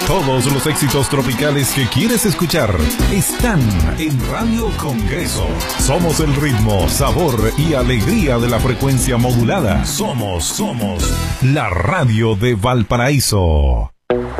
Todos los éxitos tropicales que quieres escuchar están en Radio Congreso. Somos el ritmo, sabor y alegría de la frecuencia modulada. Somos la radio de Valparaíso.